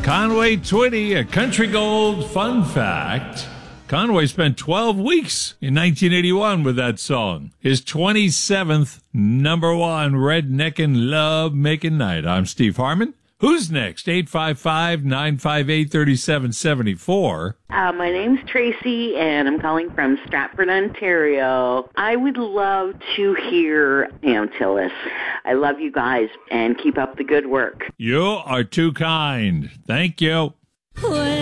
Conway Twitty, a country gold fun fact. Conway spent 12 weeks in 1981 with that song. His 27th number one redneckin' love-making night. I'm Steve Harmon. Who's next? 855-958-3774. My name's Tracy, and I'm calling from Stratford, Ontario. I would love to hear Pam Tillis. I love you guys, and keep up the good work. You are too kind. Thank you.